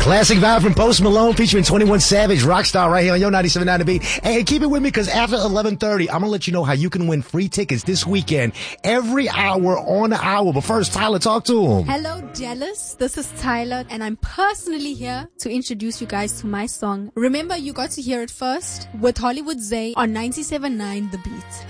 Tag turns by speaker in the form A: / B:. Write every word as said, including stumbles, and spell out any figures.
A: Classic vibe from Post Malone featuring twenty-one Savage, Rockstar, right here on Yo ninety-seven point nine The Beat. Hey, keep it with me because after eleven thirty, I'm going to let you know how you can win free tickets this weekend every hour on the hour. But first, Tyler, talk to him.
B: Hello, Dallas. This is Tyler, and I'm personally here to introduce you guys to my song. Remember, you got to hear it first with Hollywood Zay on ninety-seven point nine The Beat.